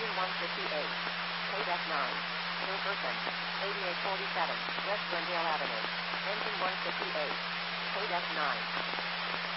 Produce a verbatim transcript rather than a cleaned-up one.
Engine one fifty-eight. Codec nine. Per person. eighty-eight forty-seven. West Glendale Avenue. Engine one fifty-eight. Codec nine.